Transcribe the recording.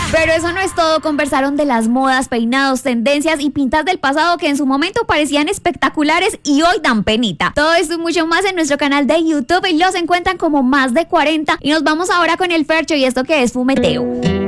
Pero eso no es todo, conversaron de las modas, peinados, tendencias y pintas del pasado que en su momento parecían espectaculares y hoy dan penita. Todo esto y mucho más en nuestro canal de YouTube y los encuentran como Más de 40 y nos vamos ahora con el Fercho y esto que es fumeteo.